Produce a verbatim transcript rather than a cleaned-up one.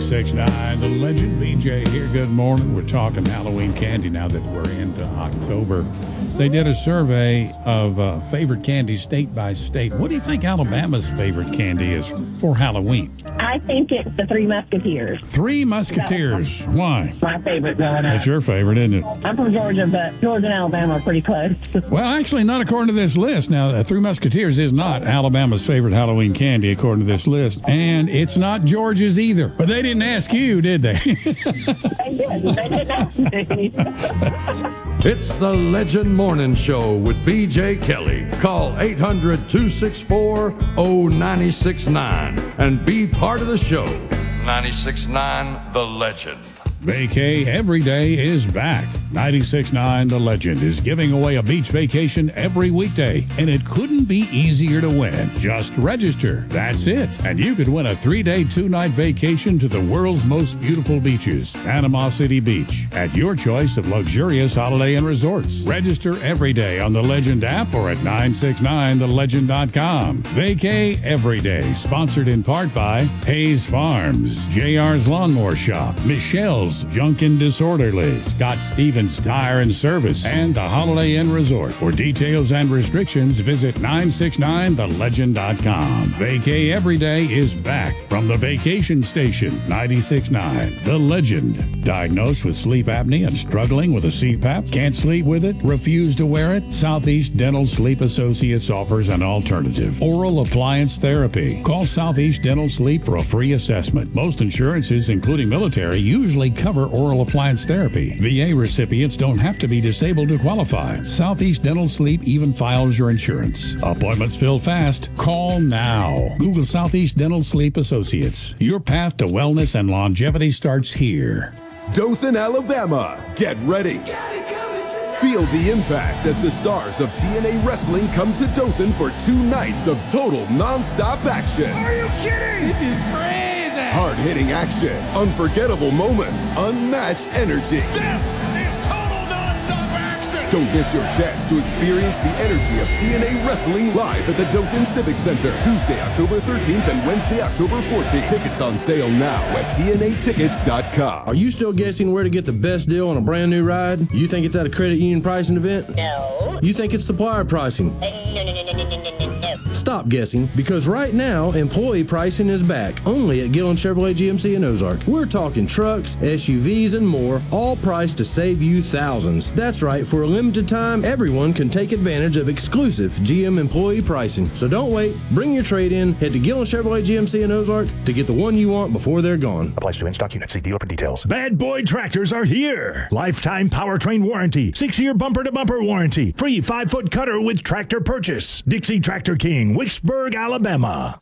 ninety-six point nine, The Legend. B J here. Good morning. We're talking Halloween candy now that we're into October. They did a survey of uh, favorite candy state by state. What do you think Alabama's favorite candy is for Halloween? I think it's the Three Musketeers. Three Musketeers. Why? My favorite growing up. That's your favorite, isn't it? I'm from Georgia, but Georgia and Alabama are pretty close. Well, actually, not according to this list. Now, uh, Three Musketeers is not Alabama's favorite Halloween candy, according to this list. And it's not Georgia's either. But they didn't ask you, did they? They did. They didn't ask me. It's the Legend Morning Show with B J Kelly. Call eight hundred, two six four, oh nine six nine and be part of the show. ninety-six point nine The Legend. Vacay Every Day is back. ninety-six point nine The Legend is giving away a beach vacation every weekday, and it couldn't be easier to win. Just register. That's it. And you could win a three-day, two-night vacation to the world's most beautiful beaches, Panama City Beach, at your choice of luxurious holiday and resorts. Register every day on the Legend app or at nine six nine the legend dot com. Vacay Every Day, sponsored in part by Hayes Farms, J R's Lawnmower Shop, Michelle's Junk and Disorderly, Scott Stevens Tire and Service, and the Holiday Inn Resort. For details and restrictions, visit nine six nine the legend dot com. Vacay Every Day is back from the vacation station. ninety-six point nine The Legend. Diagnosed with sleep apnea and struggling with a C PAP? Can't sleep with it? Refuse to wear it? Southeast Dental Sleep Associates offers an alternative. Oral appliance therapy. Call Southeast Dental Sleep for a free assessment. Most insurances, including military, usually cover oral appliance therapy. V A recipients don't have to be disabled to qualify. Southeast Dental Sleep even files your insurance. Appointments fill fast. Call now. Google Southeast Dental Sleep Associates. Your path to wellness and longevity starts here. Dothan, Alabama. Get ready. Feel the impact as the stars of T N A Wrestling come to Dothan for two nights of total non-stop action. Are you kidding? This is crazy. Hard-hitting action, unforgettable moments, unmatched energy. This is total non-stop action. Don't miss your chance to experience the energy of T N A Wrestling live at the Dothan Civic Center, Tuesday, October thirteenth and Wednesday, October fourteenth. Tickets on sale now at T N A tickets dot com. Are you still guessing where to get the best deal on a brand new ride? You think it's at a credit union pricing event? No. You think it's supplier pricing? Uh, no, no, no, no, no, no, no, no. Stop guessing, because right now, employee pricing is back, only at Gillen Chevrolet G M C in Ozark. We're talking trucks, S U Vs, and more, all priced to save you thousands. That's right, for a limited time, everyone can take advantage of exclusive G M employee pricing. So don't wait, bring your trade in, head to Gillen Chevrolet G M C in Ozark to get the one you want before they're gone. Applies to in-stock units. See dealer for details. Bad Boy Tractors are here. Lifetime powertrain warranty. Six-year bumper-to-bumper warranty. Free five-foot cutter with tractor purchase. Dixie Tractor King, Wicksburg, Alabama.